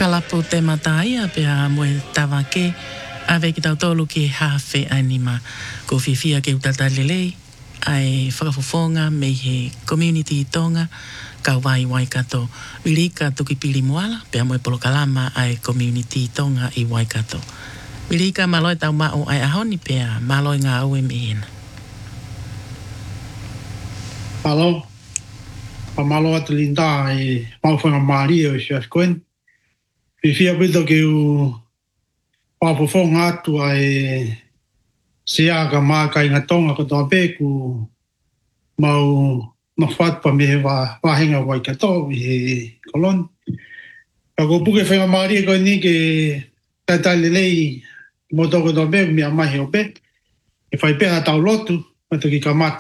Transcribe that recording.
Kalapo te mataia pea moe tawa ke ave ki tau tolu ki hawhi anima ko whiwhia ke utatalelei ai whakafofonga me he community tonga ka wai Waikato. Wirika tuki pili moala pea moe polokalama ai community tonga i Waikato. Wirika maloi tau mao ai ahoni pea maloi ngā aue mehina. Alo, malo atu linda e mauwhanga maari o Chef Gwen. Whiwhia pito ki u papofonga atu ai sea ka mākai ngā tonga ko tō pēku mau mawhatpa me he wāhenga Waikato i he kolon. Ka ko puke whenga maari ko ni ke taitai lelei mo tōko tō pēku mea mahi o pē. E whai pēha tau lotu, mato ki ka mata